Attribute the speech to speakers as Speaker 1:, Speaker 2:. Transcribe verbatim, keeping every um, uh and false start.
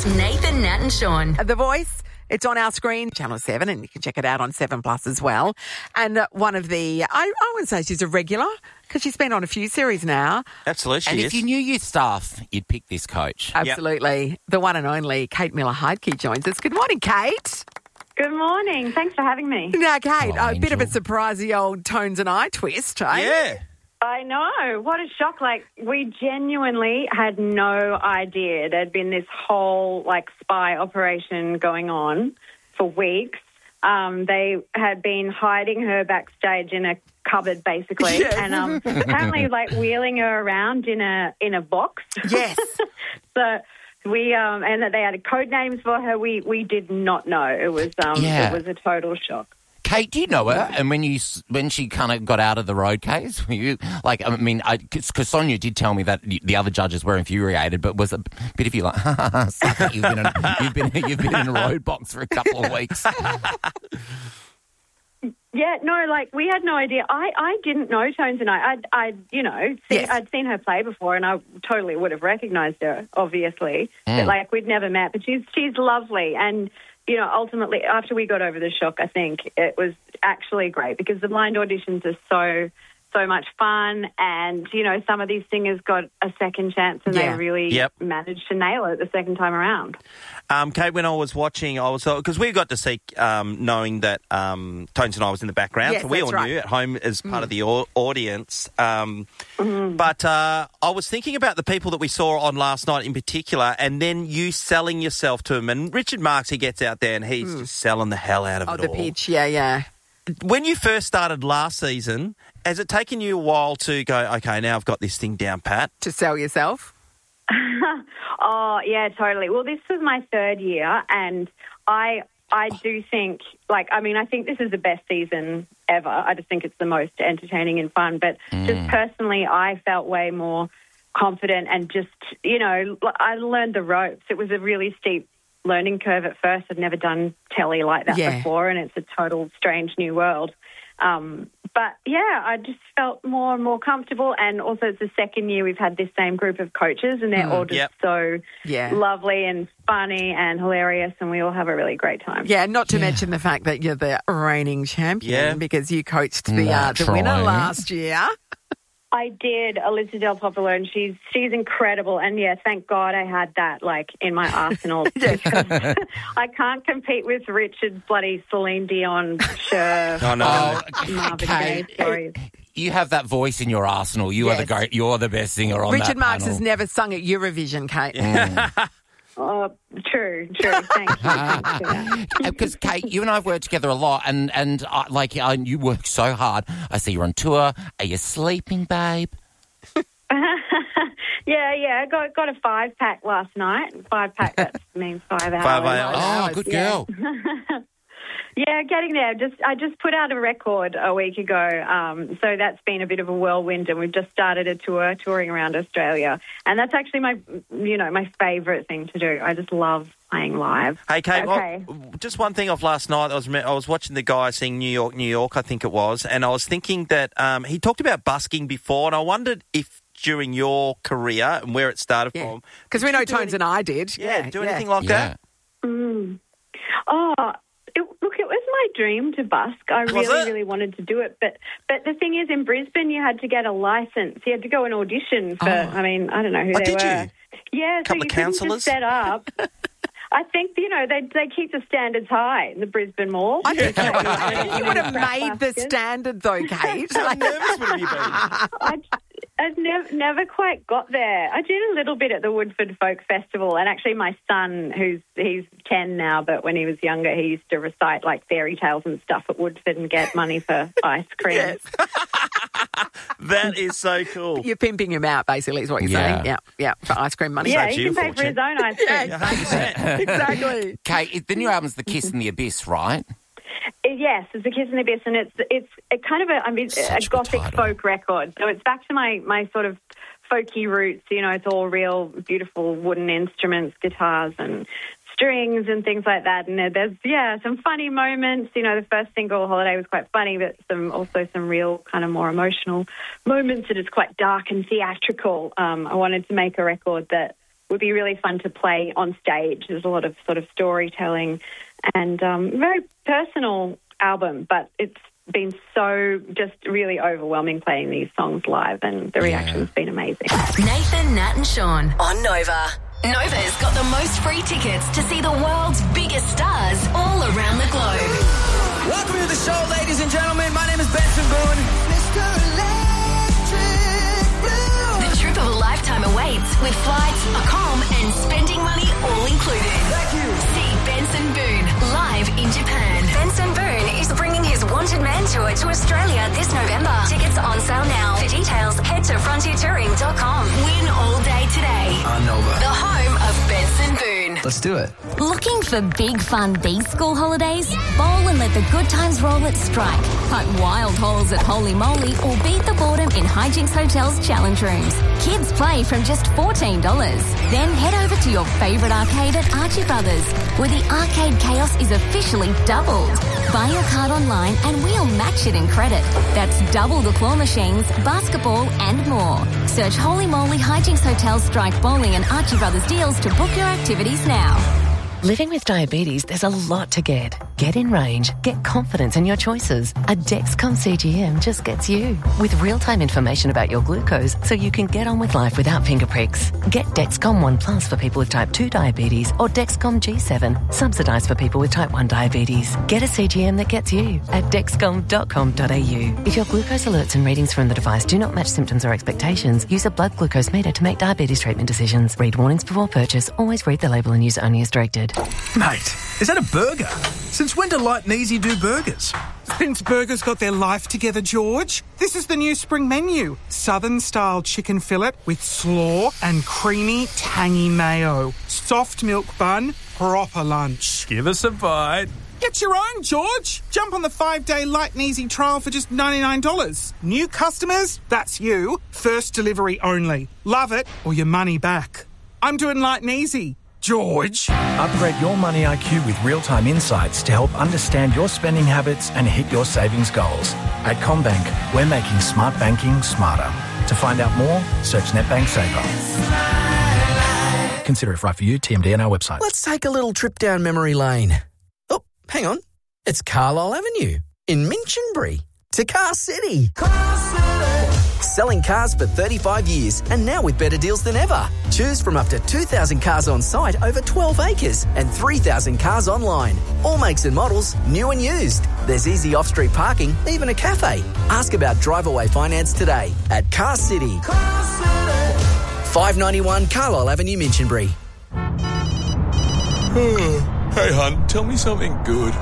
Speaker 1: Nathan, Nat and Sean.
Speaker 2: The Voice, it's on our screen, Channel seven, and you can check it out on seven Plus as well. And uh, one of the, I, I wouldn't say she's a regular, because she's been on a few series now.
Speaker 3: Absolutely, she
Speaker 4: And
Speaker 3: is.
Speaker 4: if you knew your staff, you'd pick this coach.
Speaker 2: Absolutely. Yep. The one and only Kate Miller-Heidke joins us. Good morning, Kate.
Speaker 5: Good morning. Thanks for having me.
Speaker 2: Now, Kate,
Speaker 4: Hello,
Speaker 2: a bit of a
Speaker 4: Angel.
Speaker 2: surprise, the old Tones and I twist, eh?
Speaker 3: Yeah.
Speaker 5: I know. What a shock. Like, we genuinely had no idea there'd been this whole, like, spy operation going on for weeks. Um, they had been hiding her backstage in a cupboard, basically,
Speaker 2: Yes.
Speaker 5: and um, apparently, like, wheeling her around in a in a box.
Speaker 2: Yes.
Speaker 5: So we um, and that they had code names for her. We we did not know. It was um,
Speaker 4: Yeah.
Speaker 5: it was a total shock.
Speaker 4: Kate, do you know her? And when you s- when she kind of got out of the road case, were you like? I mean, because Sonia did tell me that the other judges were infuriated, but was a bit of you like, ha, ha, ha, suck it, you've been in, you've been you've been in a road box for a couple of weeks.
Speaker 5: Yeah, no, like, we had no idea. I, I didn't know Tones and I. I'd, I'd you know, see,
Speaker 2: Yes.
Speaker 5: I'd seen her play before, and I totally would have recognised her, obviously.
Speaker 4: Mm.
Speaker 5: But, like, we'd never met. But she's she's lovely. And, you know, ultimately, after we got over the shock, I think it was actually great because the blind auditions are so, so much fun. And, you know, some of these singers got a second chance and
Speaker 2: Yeah.
Speaker 5: they really
Speaker 3: Yep.
Speaker 5: managed to nail it the second time around.
Speaker 3: Um, Kate, when I was watching, I was because we got to see, um, knowing that um, Tones and I was in the background,
Speaker 2: Yes,
Speaker 3: so we
Speaker 2: that's
Speaker 3: all
Speaker 2: right.
Speaker 3: knew at home as part of the au- audience. Um,
Speaker 5: Mm-hmm.
Speaker 3: But uh, I was thinking about the people that we saw on last night in particular, and then you selling yourself to them. And Richard Marks, he gets out there and he's just selling the hell out of
Speaker 2: Oh,
Speaker 3: it
Speaker 2: the
Speaker 3: all.
Speaker 2: pitch, yeah, yeah.
Speaker 3: When you first started last season, has it taken you a while to go, okay, now I've got this thing down pat?
Speaker 2: To sell yourself.
Speaker 5: Oh, yeah, totally. Well, this was my third year, and I I do think, like, I mean, I think this is the best season ever. I just think it's the most entertaining and fun. But just personally, I felt way more confident and just, you know, I learned the ropes. It was a really steep learning curve at first. I'd never done telly like that
Speaker 2: Yeah.
Speaker 5: before, and it's a total strange new world. Um, but, yeah, I just felt more and more comfortable. And also it's the second year we've had this same group of coaches, and they're all just
Speaker 3: Yep.
Speaker 5: so
Speaker 2: Yeah.
Speaker 5: lovely and funny and hilarious, and we all have a really great time.
Speaker 2: Yeah, not to mention the fact that you're the reigning champion
Speaker 3: Yeah.
Speaker 2: because you coached the, uh, the
Speaker 4: That's
Speaker 2: winner
Speaker 4: right.
Speaker 2: last year.
Speaker 5: I did, Alyssa Del Popolo, and she's she's incredible. And, yeah, thank God I had that, like, in my arsenal. Because I can't compete with Richard's bloody Celine Dion, Cher,
Speaker 3: Oh, no.
Speaker 5: Marvin
Speaker 4: Kate,
Speaker 5: Gaye stories.
Speaker 4: you have that voice in your arsenal. You are the
Speaker 2: Yes.
Speaker 4: great. You're the best singer on
Speaker 2: Richard
Speaker 4: that
Speaker 2: Marks
Speaker 4: panel.
Speaker 2: has never sung at Eurovision, Kate.
Speaker 5: Oh, true, true. Thank you. Thanks for that.
Speaker 4: Because Kate, you and I have worked together a lot, and and uh, like uh, you work so hard. I see you're on tour. Are you sleeping, babe?
Speaker 5: Yeah, yeah. I got got a five pack last night. Five pack that means five hours.
Speaker 3: Five hours.
Speaker 4: Oh,
Speaker 2: hours,
Speaker 4: good
Speaker 5: yeah.
Speaker 4: girl.
Speaker 5: Yeah, getting there. Just I just put out a record a week ago, um, so that's been a bit of a whirlwind, and we've just started a tour, touring around Australia, and that's actually my, you know, my favourite thing to do. I just love playing live.
Speaker 3: Hey, Kate,
Speaker 5: Okay.
Speaker 3: well, just one thing off last night. I was I was watching the guy sing New York, New York, I think it was, and I was thinking that um, he talked about busking before, and I wondered if during your career and where it started
Speaker 2: Yeah.
Speaker 3: from.
Speaker 2: Because we
Speaker 3: did
Speaker 2: know
Speaker 3: you do
Speaker 2: Tones
Speaker 3: any-
Speaker 2: and I did.
Speaker 3: Yeah, do
Speaker 2: yeah.
Speaker 3: anything like
Speaker 4: Yeah.
Speaker 3: that?
Speaker 5: Oh, it, look, it was my dream to busk. I
Speaker 3: Was
Speaker 5: really,
Speaker 3: it?
Speaker 5: really wanted to do it, but but the thing is, in Brisbane, you had to get a license. You had to go and audition for. I mean, I don't know who
Speaker 3: Oh,
Speaker 5: they
Speaker 3: did
Speaker 5: were.
Speaker 3: you?
Speaker 5: Yeah, so
Speaker 3: Couple
Speaker 5: you
Speaker 3: of
Speaker 5: couldn't
Speaker 3: counsellors?
Speaker 5: just set up. I think, you know, they they keep the standards high in the Brisbane Mall.
Speaker 2: I think you would have
Speaker 5: Strap
Speaker 2: made the
Speaker 5: baskets.
Speaker 2: standard, though, Kate.
Speaker 3: How nervous would you be?
Speaker 5: I, I've never, never quite got there. I did a little bit at the Woodford Folk Festival, and actually my son, who's he's ten now, but when he was younger, he used to recite like fairy tales and stuff at Woodford and get money for ice cream.
Speaker 2: Yes.
Speaker 3: That is so cool.
Speaker 2: You're pimping him out, basically, is what you're
Speaker 4: Yeah.
Speaker 2: saying. Yeah, yeah, for ice cream money.
Speaker 5: Yeah,
Speaker 3: Such
Speaker 5: he
Speaker 3: you
Speaker 5: can pay for
Speaker 3: fortune.
Speaker 5: his own ice cream.
Speaker 3: one hundred percent.
Speaker 2: Exactly.
Speaker 4: Kate, it- the new album's The Kiss in the Abyss, right?
Speaker 5: Yes, it's a Kiss in the Abyss, and it's it's a kind of a I mean
Speaker 4: Such
Speaker 5: a
Speaker 4: a good
Speaker 5: gothic
Speaker 4: title.
Speaker 5: folk record. So it's back to my my sort of folky roots. You know, it's all real beautiful wooden instruments, guitars, and strings and things like that. And there's yeah some funny moments. You know, the first single, Holiday, was quite funny, but some also some real kind of more emotional moments. That is quite dark and theatrical. Um, I wanted to make a record that would be really fun to play on stage. There's a lot of sort of storytelling and um, very personal album, but it's been so just really overwhelming playing these songs live, and the reaction's been amazing.
Speaker 1: Nathan, Nat and Sean on Nova. Nova's got the most free tickets to see the world's biggest stars all around the globe.
Speaker 6: Welcome to the show, ladies and gentlemen. My name is Benson Boone. Mister Electric Blue.
Speaker 1: The trip of a lifetime awaits with flights, accom and spending money all included.
Speaker 6: Thank you.
Speaker 1: See Benson Boone live in Japan. Benson Boone is bringing his Wanted Man tour to Australia this November. Tickets on sale now. For details, head to frontier touring dot com. Win all day today.
Speaker 6: On Nova.
Speaker 1: The home of Benson Boone.
Speaker 6: Let's do it.
Speaker 7: Looking for big fun these school holidays? Bowl and let the good times roll at Strike. Putt wild holes at Holy Moly or beat the boredom in Hijinks Hotel's challenge rooms. Kids play from just fourteen dollars. Then head over to your favourite arcade at Archie Brothers, where the arcade chaos is officially doubled. Buy your card online and we'll match it in credit. That's double the claw machines, basketball and more. Search Holy Moly Hijinks Hotel Strike Bowling and Archie Brothers deals to book your activities now.
Speaker 8: Living with diabetes, there's a lot to get. Get in range. Get confidence in your choices. A Dexcom C G M just gets you. With real-time information about your glucose so you can get on with life without finger pricks. Get Dexcom one Plus for people with type two diabetes or Dexcom G seven, subsidised for people with type one diabetes. Get a C G M that gets you at dexcom dot com dot a u. If your glucose alerts and readings from the device do not match symptoms or expectations, use a blood glucose meter to make diabetes treatment decisions. Read warnings before purchase. Always read the label and use only as directed.
Speaker 9: Mate, is that a burger? Since when do Light and Easy do burgers?
Speaker 10: Since burgers got their life together, George. This is the new spring menu. Southern-style chicken fillet with slaw and creamy, tangy mayo. Soft milk bun, proper lunch.
Speaker 9: Give us a bite.
Speaker 10: Get your own, George. Jump on the five-day Light and Easy trial for just ninety-nine dollars. New customers? That's you. First delivery only. Love it or your money back. I'm doing Light and Easy. George.
Speaker 11: Upgrade your money I Q with real-time insights to help understand your spending habits and hit your savings goals. At CommBank, we're making smart banking smarter. To find out more, search NetBank Saver. Consider if right for you, T M D and our website.
Speaker 6: Let's take a little trip down memory lane. Oh, hang on. It's Carlisle Avenue in Minchinbury to Car City. Car City. Selling cars for thirty-five years and now with better deals than ever. Choose from up to two thousand cars on site over twelve acres and three thousand cars online. All makes and models, new and used. There's easy off-street parking, even a cafe. Ask about drive-away finance today at Car City. Car City. five ninety-one Carlisle Avenue, Minchinbury.
Speaker 12: Hey, hun, tell me something good.